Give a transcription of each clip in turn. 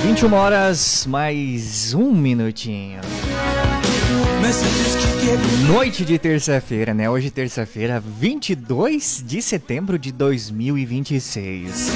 21 horas mais um minutinho. Noite de terça-feira, né? Hoje terça-feira, 22 de setembro de 2026.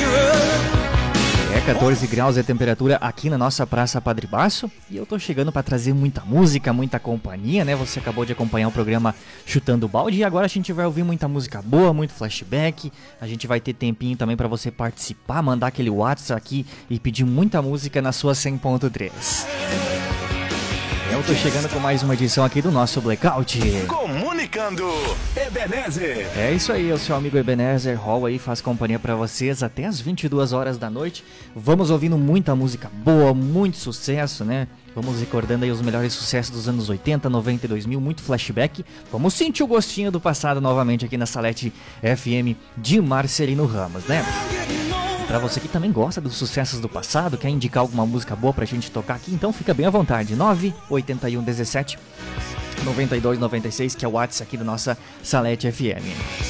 14 graus é a temperatura aqui na nossa Praça Padre Basso. E eu tô chegando para trazer muita música, muita companhia, né? Você acabou de acompanhar o programa Chutando Balde. E agora a gente vai ouvir muita música boa, muito flashback. A gente vai ter tempinho também para você participar, mandar aquele WhatsApp aqui e pedir muita música na sua 100.3. Eu tô chegando com mais uma edição aqui do nosso Blackout. Comunicando, Ebenezer. É isso aí, o seu amigo Ebenezer Hall aí faz companhia pra vocês até as 22 horas da noite. Vamos ouvindo muita música boa, muito sucesso, né? Vamos recordando aí os melhores sucessos dos anos 80, 90 e 2000, muito flashback. Vamos sentir o gostinho do passado novamente aqui na Salete FM de Marcelino Ramos, né? Pra você que também gosta dos sucessos do passado, quer indicar alguma música boa pra gente tocar aqui, então fica bem à vontade. 981 17 92 96, que é o WhatsApp aqui da nossa Salete FM.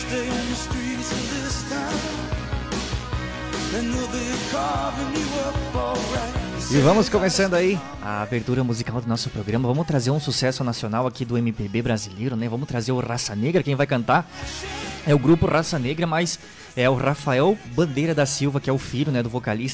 E vamos começando aí a abertura musical do nosso programa. Vamos trazer um sucesso nacional aqui do MPB brasileiro, né? Vamos trazer o Raça Negra. Quem vai cantar é o grupo Raça Negra, mas é o Rafael Bandeira da Silva, que é o filho, né, do vocalista